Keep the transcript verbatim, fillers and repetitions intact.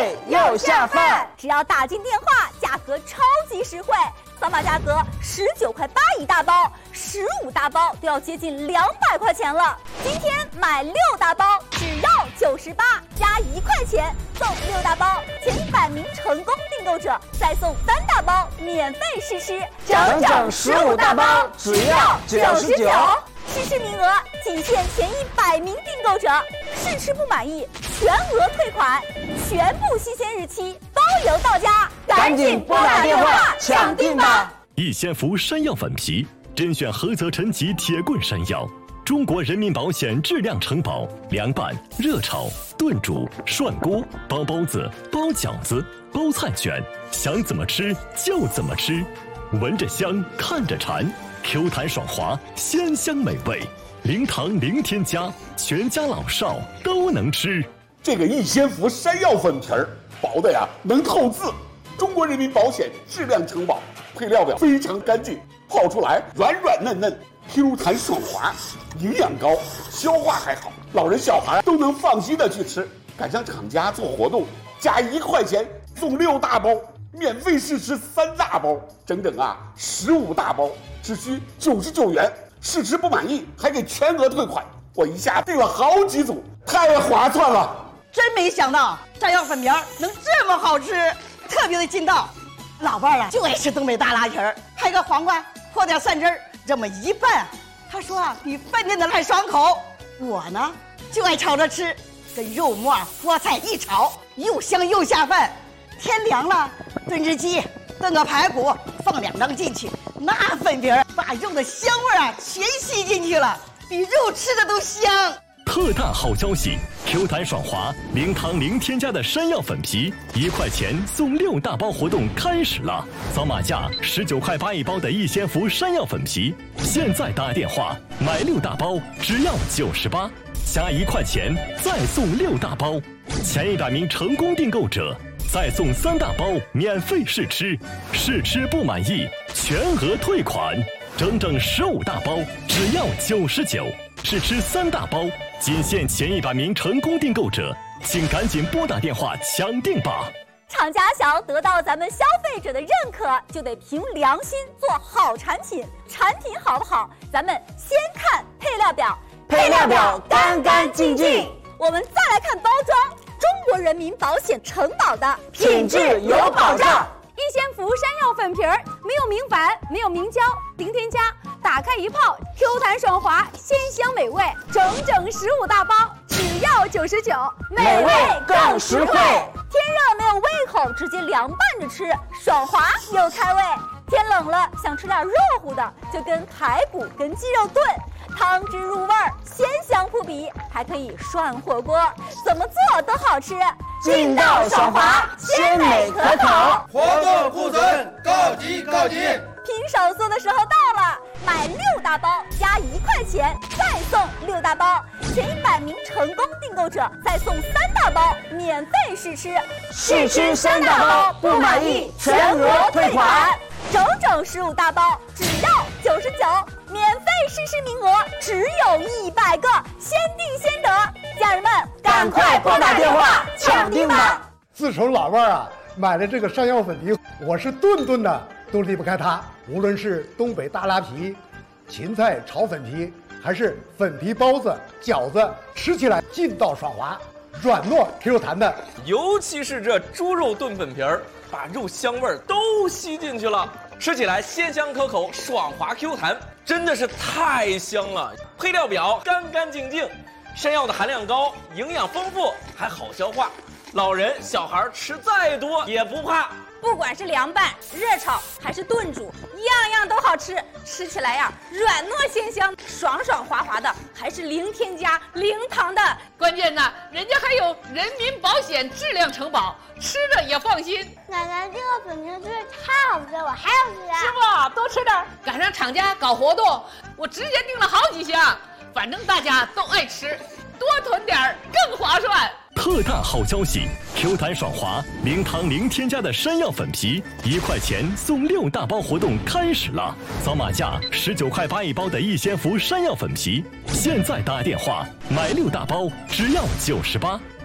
味又下饭。 只要打进电话，价格超级实惠。扫码价格十九块八一大包，十五大包都要接近两百块钱了。今天买六大包只要九十八，加一块钱送六大包，前一百名成功订购者再送三大包免费试吃， 整整十五大包只要九十九。 试吃名额仅限前一百名订购者，试吃不满意全额退款，全部新鲜日期包邮到家， 赶紧拨打电话抢订吧！ 逸仙福山药粉皮，甄选菏泽陈集铁棍山药，中国人民保险质量承保，凉拌、热炒、炖煮、涮锅、包包子、包饺子、包菜卷，想怎么吃就怎么吃，闻着香，看着馋。Q 弹爽滑，鲜香美味，零糖零添加，全家老少都能吃。 这个逸仙福山药粉皮儿薄的呀能透字，中国人民保险质量承保，配料表非常干净，泡出来软软嫩嫩 ，Q 弹爽滑，营养高，消化还好，老人小孩都能放心的去吃。赶上厂家做活动，加一块钱送六大包。免费试吃三大包，整整啊十五大包，只需九十九元。试吃不满意还给全额退款。我一下订了好几组，太划算了！ 真没想到山药粉皮能这么好吃，特别的劲道。老伴儿啊就爱吃东北大拉皮儿，拍个黄瓜和点蒜汁儿，这么一拌，他说啊比饭店的还爽口。我呢就爱炒着吃，跟肉末菠菜一炒，又香又下饭。天凉了，炖只鸡，炖个排骨，放两张进去，那粉皮儿把肉的香味啊全吸进去了，比肉吃的都香。 特大好消息 ！Q 弹爽滑，零糖零添加的山药粉皮，一块钱送六大包活动开始了。扫码价十九块八一包的逸仙福山药粉皮，现在打电话买六大包只要九十八，加一块钱再送六大包，前一百名成功订购者。再送三大包免费试吃，试吃不满意全额退款，整整十五大包只要九十九，试吃三大包仅限前一百名成功订购者，请赶紧拨打电话抢订吧！ 厂家想要得到咱们消费者的认可，就得凭良心做好产品。产品好不好，咱们先看配料表， 配料表干干净净。 我们再来看包装。中国人民保险承保的品质有保障。 逸仙福山药粉皮儿没有明矾，没有明胶，零添加，打开一泡 ，Q 弹爽滑，鲜香美味，整整十五大包，只要九十九， 美味更实惠。 天热没有胃口，直接凉拌着吃，爽滑又开胃。天冷了，想吃点热乎的，就跟排骨跟鸡肉炖。汤汁入味儿，鲜香扑鼻，还可以涮火锅，怎么做都好吃。 劲道爽滑，鲜美可口。 活动库存告急告急！ 拼手速的时候到了，买六大包加一块钱，再送六大包，前一百名成功订购者再送三大包免费试吃， 试吃三大包不满意全额退款， 整整十五大包只要九十九。免费试吃名额只有一百个，先订先得，家人们赶快拨打电话抢订吧！ 自从老伴儿啊买了这个山药粉皮，我是顿顿的都离不开它。无论是东北大拉皮、芹菜炒粉皮，还是粉皮包子、饺子，吃起来劲道爽滑，软糯 Q 弹的。 尤其是这猪肉炖粉皮儿，把肉香味儿都吸进去了，吃起来鲜香可口，爽滑 Q 弹。真的是太香了！配料表干干净净，山药的含量高，营养丰富，还好消化，老人小孩吃再多也不怕。 不管是凉拌、热炒还是炖煮，样样都好吃，吃起来呀软糯鲜香，爽爽滑滑的，还是零添加、零糖的。 关键呢，人家还有人民保险质量承保，吃着也放心。 奶奶，这个粉皮真是太好吃了，我还要吃啊！ 是不？多吃点。赶上厂家搞活动，我直接订了好几箱，反正大家都爱吃，多囤点更划算。 特大好消息 ！Q 弹爽滑，零糖零添加的山药粉皮，一块钱送六大包活动开始了。扫码价十九块八一包的逸仙福山药粉皮，现在打电话买六大包只要九十八，